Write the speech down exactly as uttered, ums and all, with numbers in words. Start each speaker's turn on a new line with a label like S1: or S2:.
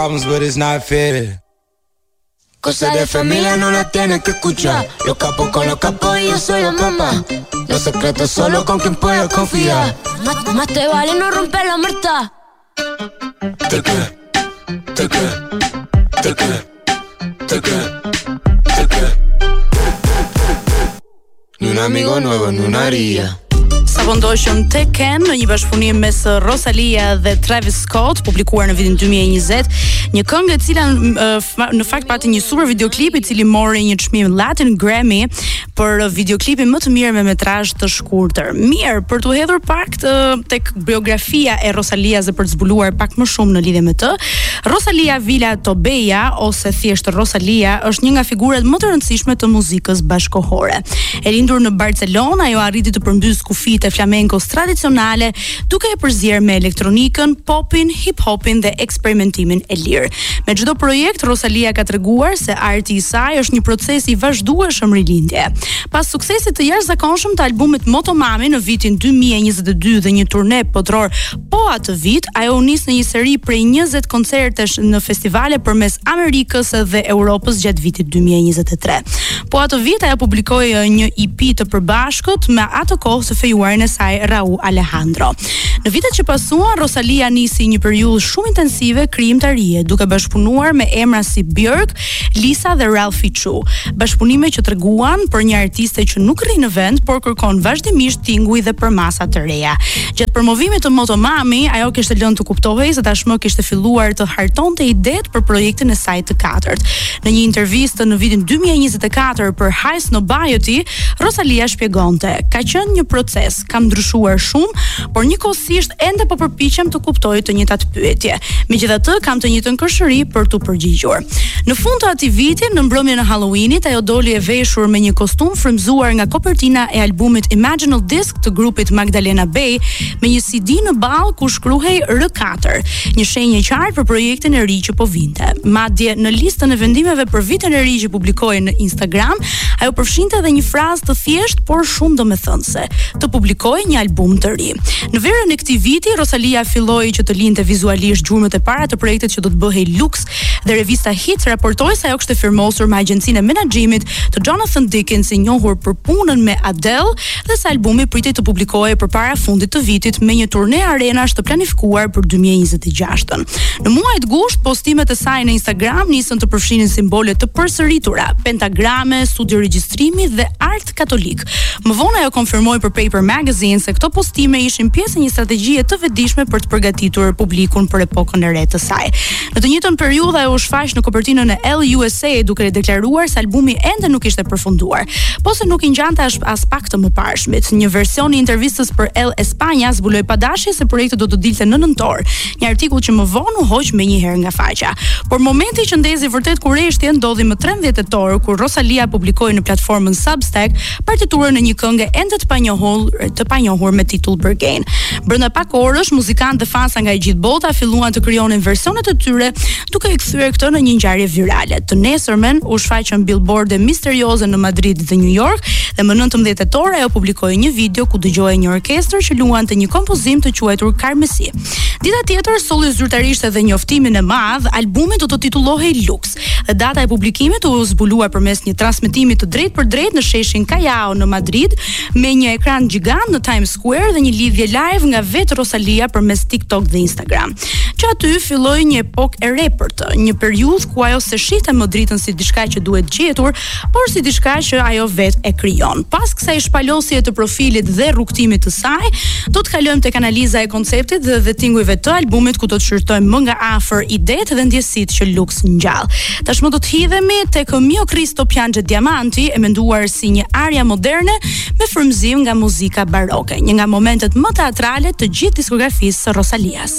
S1: Problems, but it's not fair.
S2: Cosas de familia no las tienes que escuchar. Los capos con los capos y yo soy la mamá. Los secretos solo con quien puedo confiar. Más, más te vale no romper la muerta.
S1: Te que, te que, te que, te que, te que. Ni un amigo nuevo, ni una haría.
S3: Sa po ndoqëm Tekken në një bashkëpunim mes Rosalia dhe Travis Scott, publikuar në vitin dy mijë e njëzet, një këngë e cila në fakt pati një super videoklip i cili mori një çmim Latin Grammy për videoklipin më të mirë me metrazh të shkurtër. Mirë, për t'u hedhur pak të, tek biografia e Rosalias dhe për të zbuluar pak më shumë në lidhje me të, Rosalia Villa Tobeja ose thjesht Rosalia është një nga figurat më të rëndësishme të muzikës bashkohore. E lindur në Barcelonë, ajo arriti të përmbys kufit e flamenkos tradicionale, duke e përzier me elektronikën, popin, hip-hopin dhe eksperimentimin e lirë. Me çdo projekt, Rosalia ka treguar se arti i saj është një proces i vazhdueshëm rilindje. Pas suksesit të jashtëzakonshëm të albumit Motomami në vitin dy mijë e njëzet e dy dhe një turne botror po atë vit, ajo u nis në një seri prej njëzet koncertesh në festivale përmes Amerikës dhe Europës gjatë vitit dy mijë e njëzet e tre. Po atë vit ajo publikoi një E P të përbashkët me atë kohë së fejuarin e saj Raul Alejandro. Në vitet që pasuan, Rosalia nisi një periudhë shumë intensive krijimtarie, duke bashkëpunuar me emra si Björk, Lisa dhe Ralphie Chu. Bashkëpunime që treguan për një artiste që nuk rri në vend, por kërkon vazhdimisht tinguj dhe për masa të reja. Gjatë promovimit të Motomami, ajo kishte lënë të kuptohej se tashmë kishte filluar të hartonte idetë për projektin e saj të katërt. Në një intervistë në vitin dy mijë e njëzet e katër për High Snobiety, Rosalia shpjegonte: "Ka qenë një proces, kam ndryshuar shumë, por njëkohësisht ende po përpiqem të kuptoj të njëjtat pyetje. Megjithatë, kam të njëjtën kërshëri për t'u përgjigjur." Në fund të atij viti, në mbrëmjen e Halloweenit, ajo doli e veshur me një kostum frymzuar nga kopertina e albumit Imaginal Disc të grupit Magdalena Bay, me një C D në ball ku shkruhej R katër, një shenjë e qartë për projektin e ri që po vinte. Madje në listën e vendimeve për vitin e ri që publikoi në Instagram, ajo përfshinte edhe një frazë të thjeshtë por shumë domethënëse: të publikojë një album të ri. Në verën e këtij viti, Rosalia filloi që të linte vizualisht gjurmët e para të projektit që do të bëhej Lux, dhe revista Hits raportoi se ajo kishte firmosur me agjencinë e menaxhimit të Jonathan Dickens, i njohur për punën me Adele, dhe se albumi pritej të publikohej përpara fundit të vitit me një turne arenash të planifikuar për dy mijë e njëzet e gjashtën. Në muajt gusht, postimet e saj në Instagram nisën të përfshinin simbole të përsëritura, pentagrame, studio regjistrimi dhe art katolik. Më vonë ajo konfirmoi për Paper Magazine se këto postime ishin pjesë e një strategjie të vetëdijshme për të përgatitur publikun për epokën e re të saj. Në të njëjtën periudhë ajo u shfaq në kopertinën e Elle U S A duke deklaruar se albumi ende nuk ishte përfunduar, po se nuk i ngjante as, as pak të mëparshmit. Një version i intervistës për Elle España zbuloi padashje se projekti do të dilte në nëntor, një artikull që më vonë u hoq menjëherë nga faqja. Por momenti që ndezi vërtet kurreshtje ndodhi më trembëdhjetë tetor, kur Rosalia publikoi në platformën Substack partiturën e një këngë ende të panjohur, të panjohur me titull Berghain. Brenda pak orësh, muzikantë dhe fansa nga e gjithë bota filluan të krijonin versionet e tyre, duke i kthyer këtë në një ngjarje virale. Të nesërmen u shfaqën billboarde misterioze në Madrid dhe New York, dhe më nëntëmbëdhjetë tetor ajo publikoi një video ku dëgjohej një orkestër që luante një kompozim të quajtur Carmesí. Dita tjetër solli zyrtarisht edhe njoftimin e madh: albumi do të titullohej Lux, dhe data e publikimit u zbuluar përmes një transmetimi të drejtë për drejtë në sheshin Callao në Madrid, me një ekran gjigant në Times Square dhe një lidhje live nga vetë Rosalia përmes TikTok dhe Instagram. Që aty filloi një epokë e re për të, një periudhë ku ajo se shihte më dritën si diçka që duhet gjetur, por si diçka që ajo vetë e krijon. Pas kësaj shpalosje të profilit dhe rrugtimit të saj, do të kalojmë tek analiza e konceptit dhe, dhe tingujve të albumit, ku do të shqyrtojmë më nga afër idetë dhe ndjesitë që Lux ngjall. Tashmë do të hidhemi tek Mio Cristo Piange Diamanti, e menduar si një aria moderne me frymëzim nga muzika baroke, një nga momentet më teatrale të gjithë diskografisë së Rosalias.